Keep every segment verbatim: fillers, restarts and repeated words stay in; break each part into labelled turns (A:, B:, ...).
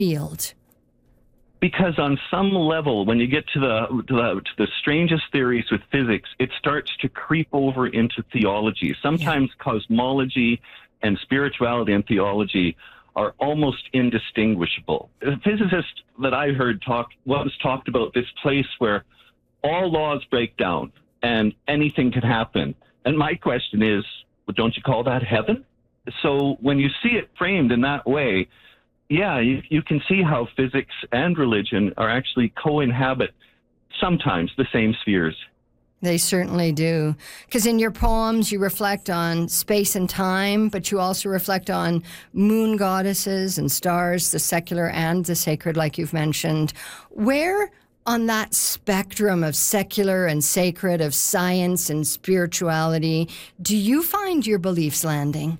A: field?
B: Because on some level, when you get to the, to the to the strangest theories with physics, it starts to creep over into theology. Sometimes yeah. cosmology and spirituality and theology are almost indistinguishable. A physicist that I heard talk once talked about this place where all laws break down and anything can happen. And my question is, well, don't you call that heaven? So when you see it framed in that way, yeah, you, you can see how physics and religion are actually co-inhabit sometimes the same spheres.
A: They certainly do. Because in your poems, you reflect on space and time, but you also reflect on moon goddesses and stars, the secular and the sacred, like you've mentioned. Where on that spectrum of secular and sacred, of science and spirituality, do you find your beliefs landing?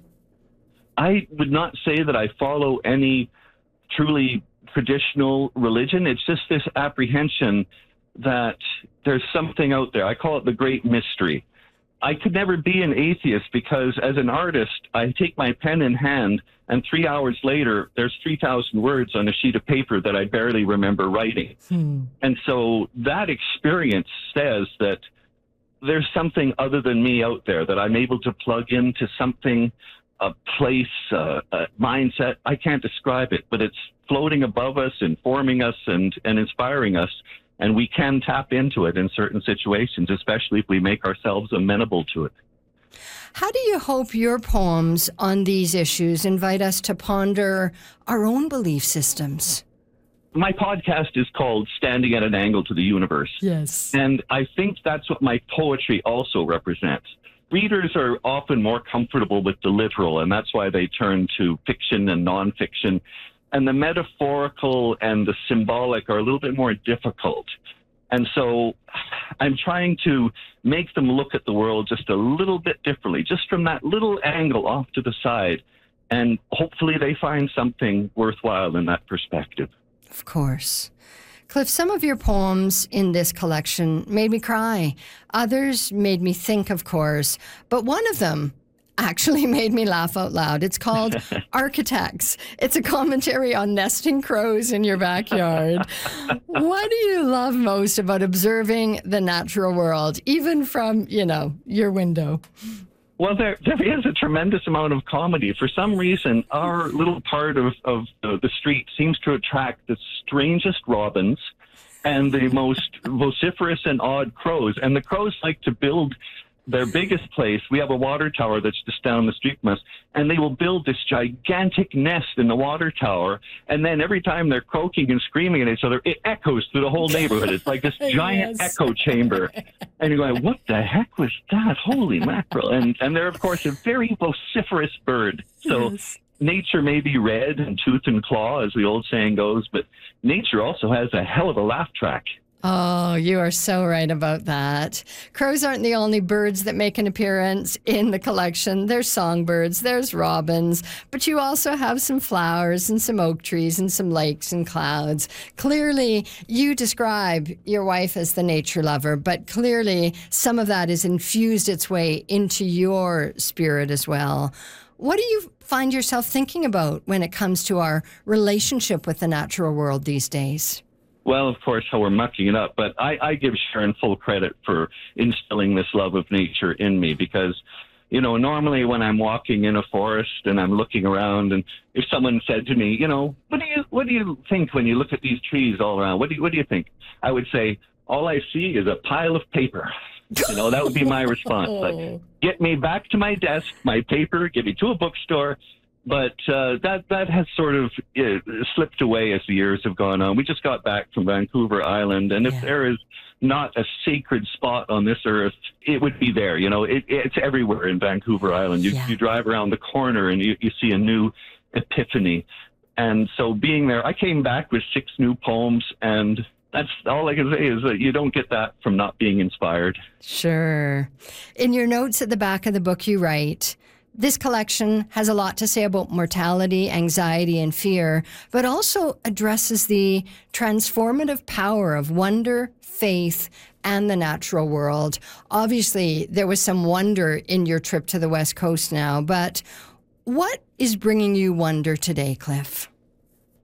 B: I would not say that I follow any truly traditional religion. It's just this apprehension that there's something out there. I call it the great mystery. I could never be an atheist because as an artist, I take my pen in hand and three hours later, there's three thousand words on a sheet of paper that I barely remember writing. Hmm. And so that experience says that there's something other than me out there, that I'm able to plug into something, a place, uh, a mindset. I can't describe it, but it's floating above us, informing us and, and inspiring us. And we can tap into it in certain situations, especially if we make ourselves amenable to it.
A: How do you hope your poems on these issues invite us to ponder our own belief systems?
B: My podcast is called Standing at an Angle to the Universe.
A: Yes.
B: And I think that's what my poetry also represents. Readers are often more comfortable with the literal, and that's why they turn to fiction and nonfiction. And the metaphorical and the symbolic are a little bit more difficult. And so I'm trying to make them look at the world just a little bit differently, just from that little angle off to the side. And hopefully they find something worthwhile in that perspective.
A: Of course. Cliff, some of your poems in this collection made me cry. Others made me think, of course. But one of them actually made me laugh out loud. It's called Architects. It's a commentary on nesting crows in your backyard. What do you love most about observing the natural world, even from, you know, your window?
B: Well, there there is a tremendous amount of comedy. For some reason, our little part of, of the, the street seems to attract the strangest robins and the most vociferous and odd crows. And the crows like to build their biggest place. We have a water tower that's just down the street from us, and they will build this gigantic nest in the water tower, and then every time they're croaking and screaming at each other, it echoes through the whole neighborhood. It's like this giant yes. echo chamber. And you're going, what the heck was that? Holy mackerel. And, and they're, of course, a very vociferous bird. So yes. Nature may be red and tooth and claw, as the old saying goes, but nature also has a hell of a laugh track.
A: Oh, you are so right about that. Crows aren't the only birds that make an appearance in the collection. There's songbirds, there's robins, but you also have some flowers and some oak trees and some lakes and clouds. Clearly, you describe your wife as the nature lover, but clearly some of that has infused its way into your spirit as well. What do you find yourself thinking about when it comes to our relationship with the natural world these days?
B: Well, of course, how we're mucking it up, but I, I give Sharon full credit for instilling this love of nature in me because, you know, normally when I'm walking in a forest and I'm looking around, and if someone said to me, you know, what do you what do you think when you look at these trees all around? What do you, what do you think? I would say, all I see is a pile of paper. You know, that would be my response. Like, get me back to my desk, my paper, get me to a bookstore. But uh, that that has sort of uh, slipped away as the years have gone on. We just got back from Vancouver Island, and if yeah. there is not a sacred spot on this earth, it would be there. You know, it, it's everywhere in Vancouver Island. You, yeah. you drive around the corner, and you, you see a new epiphany. And so being there, I came back with six new poems, and that's all I can say is that you don't get that from not being inspired.
A: Sure. In your notes at the back of the book, you write, this collection has a lot to say about mortality, anxiety, and fear, but also addresses the transformative power of wonder, faith, and the natural world. Obviously, there was some wonder in your trip to the West Coast now, but what is bringing you wonder today, Cliff?